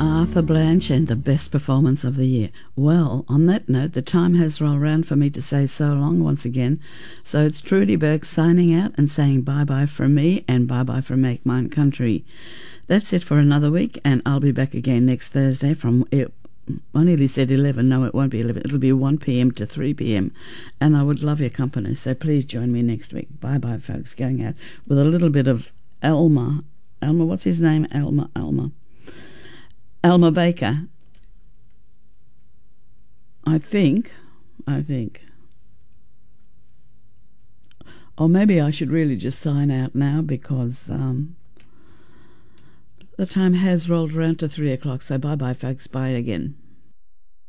Arthur Blanche and the best performance of the year. Well, on that note, the time has rolled round for me to say so long once again. So it's Trudy Burke signing out and saying bye-bye from me and bye-bye from Make Mine Country. That's it for another week, and I'll be back again next Thursday from... I nearly said 11. No, it won't be 11. It'll be 1 p.m. to 3 p.m. And I would love your company, so please join me next week. Bye-bye, folks. Going out with a little bit of Elmer, what's his name? Elmer Baker. I think. Or maybe I should really just sign out now because the time has rolled around to 3 o'clock. So bye-bye, folks. Bye again.